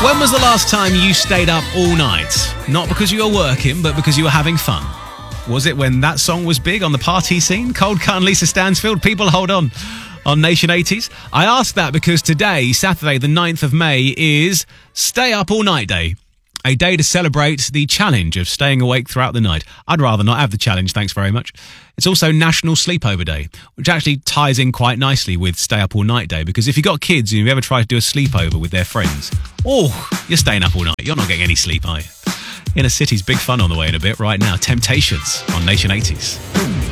When was the last time you stayed up all night? Not because you were working, but because you were having fun. Was it when that song was big on the party scene? Cold Cut and Lisa Stansfield, People Hold On Nation 80s. I ask that because today, Saturday the 9th of May, is Stay Up All Night Day. A day to celebrate the challenge of staying awake throughout the night. I'd rather not have the challenge, thanks very much. It's also National Sleepover Day, which actually ties in quite nicely with Stay Up All Night Day, because if you've got kids and you ever try to do a sleepover with their friends, you're staying up all night. You're not getting any sleep, are you? Inner City's big fun on the way in a bit right now. Temptations on Nation 80s.